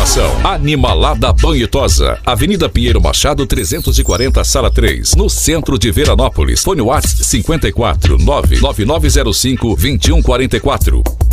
Informação: Animalada Banho e Tosa, Avenida Pinheiro Machado 340, Sala 3, no centro de Veranópolis. Fone WhatsApp 54 99905 2144.